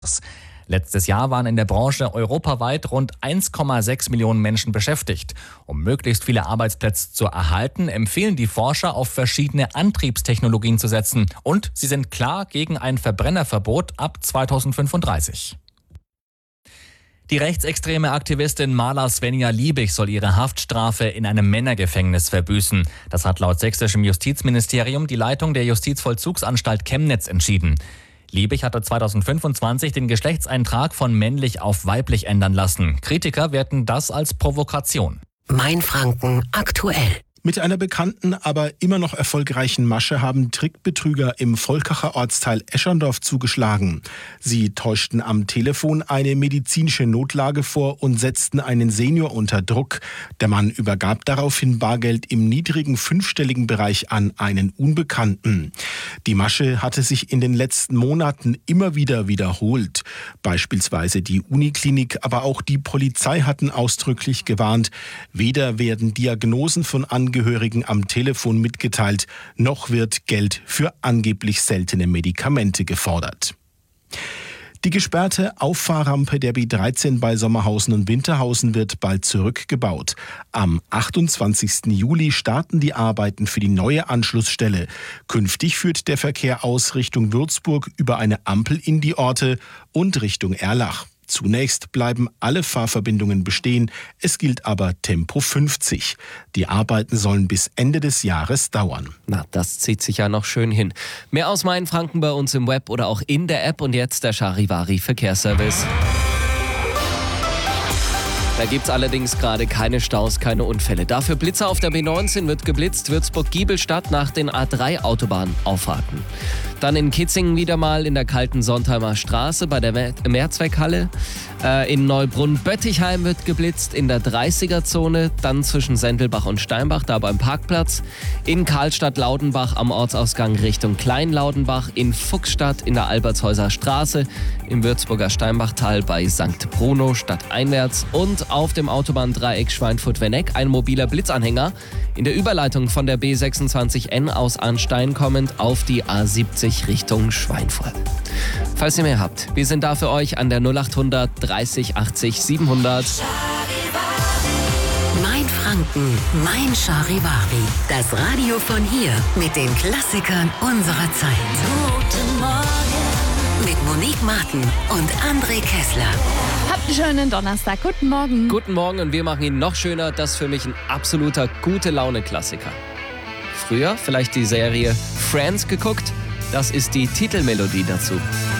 Letztes Jahr waren in der Branche europaweit rund 1,6 Millionen Menschen beschäftigt. Um möglichst viele Arbeitsplätze zu erhalten, empfehlen die Forscher, auf verschiedene Antriebstechnologien zu setzen. Und sie sind klar gegen ein Verbrennerverbot ab 2035. Die rechtsextreme Aktivistin Maler Svenja Liebig soll ihre Haftstrafe in einem Männergefängnis verbüßen. Das hat laut sächsischem Justizministerium die Leitung der Justizvollzugsanstalt Chemnitz entschieden. Liebig hatte 2025 den Geschlechtseintrag von männlich auf weiblich ändern lassen. Kritiker werten das als Provokation. Mainfranken aktuell. Mit einer bekannten, aber immer noch erfolgreichen Masche haben Trickbetrüger im Volkacher Ortsteil Escherndorf zugeschlagen. Sie täuschten am Telefon eine medizinische Notlage vor und setzten einen Senior unter Druck. Der Mann übergab daraufhin Bargeld im niedrigen fünfstelligen Bereich an einen Unbekannten. Die Masche hatte sich in den letzten Monaten immer wieder wiederholt. Beispielsweise die Uniklinik, aber auch die Polizei hatten ausdrücklich gewarnt. Weder werden Diagnosen von Angehörigen am Telefon mitgeteilt, noch wird Geld für angeblich seltene Medikamente gefordert. Die gesperrte Auffahrrampe der B13 bei Sommerhausen und Winterhausen wird bald zurückgebaut. Am 28. Juli starten die Arbeiten für die neue Anschlussstelle. Künftig führt der Verkehr aus Richtung Würzburg über eine Ampel in die Orte und Richtung Erlach. Zunächst bleiben alle Fahrverbindungen bestehen, es gilt aber Tempo 50. Die Arbeiten sollen bis Ende des Jahres dauern. Na, das zieht sich ja noch schön hin. Mehr aus Mainfranken bei uns im Web oder auch in der App und jetzt der Charivari Verkehrsservice. Da gibt's allerdings gerade keine Staus, keine Unfälle. Dafür Blitzer auf der B19 wird geblitzt, Würzburg-Giebelstadt nach den A3-Autobahnauffahrten. Dann in Kitzingen wieder mal in der kalten Sontheimer Straße bei der Mehrzweckhalle. In Neubrunn-Böttichheim wird geblitzt, in der 30er-Zone, dann zwischen Sendelbach und Steinbach, da beim Parkplatz. In Karlstadt-Laudenbach am Ortsausgang Richtung Kleinlaudenbach, in Fuchsstadt in der Albertshäuser Straße, im Würzburger Steinbachtal bei St. Bruno stadteinwärts und auf dem Autobahndreieck Schweinfurt-Wenneck ein mobiler Blitzanhänger in der Überleitung von der B26N aus Arnstein kommend auf die A70 Richtung Schweinfurt. Falls ihr mehr habt, wir sind da für euch an der 0800 30 80 700. Mainfranken, mein Charivari. Das Radio von hier mit den Klassikern unserer Zeit. Guten Morgen. Mit Monique Martin und André Kessler. Habt einen schönen Donnerstag. Guten Morgen. Guten Morgen und wir machen ihn noch schöner. Das ist für mich ein absoluter Gute-Laune-Klassiker. Früher vielleicht die Serie Friends geguckt. Das ist die Titelmelodie dazu.